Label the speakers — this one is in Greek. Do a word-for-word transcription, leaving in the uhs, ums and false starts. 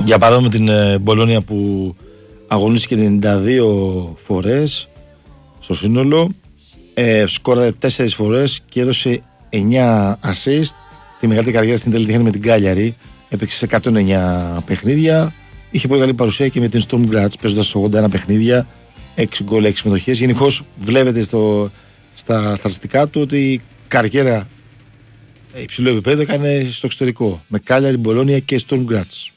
Speaker 1: Για παράδειγμα με την Μπολόνια που αγωνίστηκε ενενήντα δύο φορές στο σύνολο, ε, σκόραρε τέσσερις φορές και έδωσε εννιά assist. Τη μεγαλύτερη καριέρα στην Ιταλία με την Κάλιαρη. Έπαιξε σε εκατόν εννιά παιχνίδια. Είχε πολύ καλή παρουσία και με την Storm Graz, παίζοντας ογδόντα ένα παιχνίδια, έξι γκολ, έξι συμμετοχές. Γενικώς βλέπετε στο, στα στατιστικά του ότι η καριέρα υψηλό επίπεδο έκανε στο εξωτερικό. Με Κάλιαρη, Μπολόνια και Storm Graz.